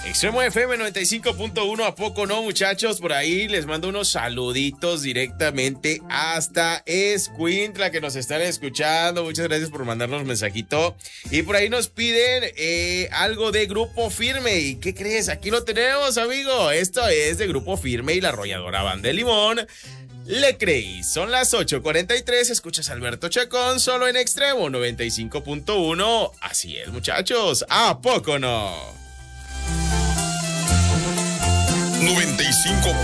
Extremo FM 95.1, ¿a poco no, muchachos? Por ahí les mando unos saluditos directamente hasta Escuintla, que nos están escuchando. Muchas gracias por mandarnos un mensajito. Y por ahí nos piden algo de Grupo Firme. ¿Y qué crees? Aquí lo tenemos, amigo. Esto es de Grupo Firme y la arrolladora Banda de Limón. Le creí, son las 8:43, escuchas a Alberto Chacón solo en Extremo 95.1. Así es, muchachos, ¿a poco no? 95